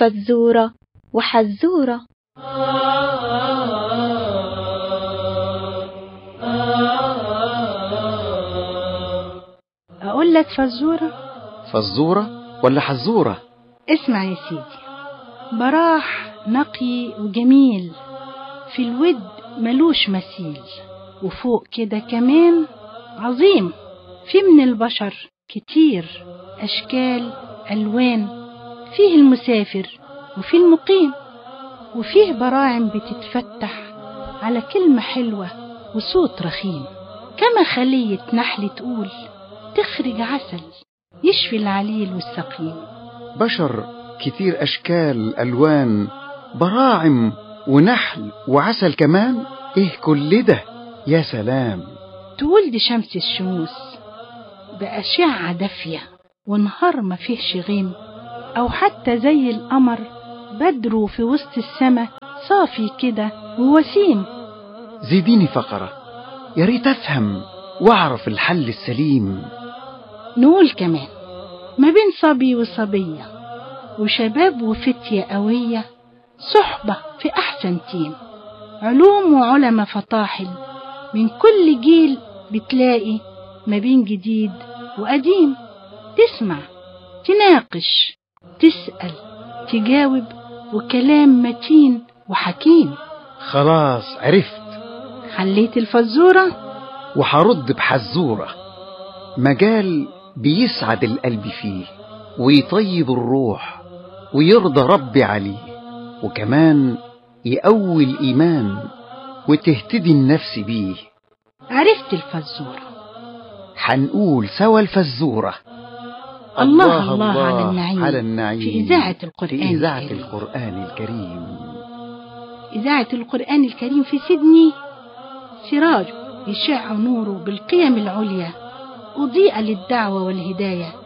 فزورة وحزورة. أقول لك فزورة؟ فزورة ولا حزورة؟ اسمع يا سيدي. براح نقي وجميل، في الود ملوش مثيل، وفوق كده كمان عظيم. في من البشر كتير أشكال ألوان، فيه المسافر وفيه المقيم، وفيه براعم بتتفتح على كلمة حلوة وصوت رخيم، كما خلية نحل تقول تخرج عسل يشفي العليل والسقيم. بشر كتير أشكال ألوان، براعم ونحل وعسل كمان، إيه كل ده يا سلام. تقول دي شمس الشموس بأشعة دافية، ونهار ما فيهش غيم، أو حتى زي القمر بدره في وسط السما صافي كده ووسيم. زيديني فقرة يا ريت أفهم وأعرف الحل السليم. نقول كمان ما بين صبي وصبية، وشباب وفتية قوية، صحبة في أحسن تيم، علوم وعلماء فطاحل، من كل جيل بتلاقي ما بين جديد وقديم. تسمع، تناقش، تسأل، تجاوب، وكلام متين وحكيم. خلاص عرفت، حليت الفزورة وحرد بحزورة. مجال بيسعد القلب فيه، ويطيب الروح، ويرضى ربي عليه، وكمان يقوي الإيمان، وتهتدي النفس بيه. عرفت الفزورة. حنقول سوا الفزورة. الله الله على النعيم في إذاعة القرآن الكريم. إذاعة القرآن الكريم في سيدني سراج يشع نوره بالقيم العليا، أضيء للدعوة والهداية،